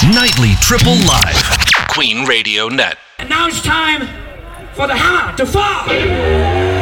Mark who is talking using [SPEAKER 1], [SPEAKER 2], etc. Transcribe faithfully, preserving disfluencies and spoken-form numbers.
[SPEAKER 1] Nightly Triple Live. Queen Radio Net.
[SPEAKER 2] And now it's time for the hammer to fall.